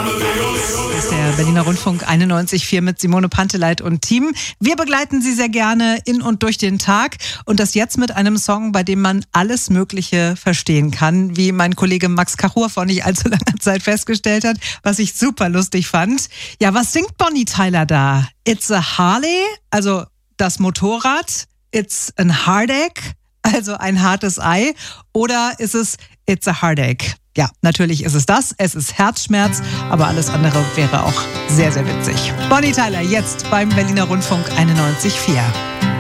Das ist der Berliner Rundfunk 91,4 mit Simone Panteleit und Team. Wir begleiten Sie sehr gerne in und durch den Tag und das jetzt mit einem Song, bei dem man alles Mögliche verstehen kann, wie mein Kollege Max Kachur vor nicht allzu langer Zeit festgestellt hat, was ich super lustig fand. Ja, was singt Bonnie Tyler da? It's a Harley, also das Motorrad. It's a Heartache, also ein hartes Ei. Oder ist es It's a Heartache? Ja, natürlich ist es das. Es ist Herzschmerz, aber alles andere wäre auch sehr, sehr witzig. Bonnie Tyler jetzt beim Berliner Rundfunk 91,4.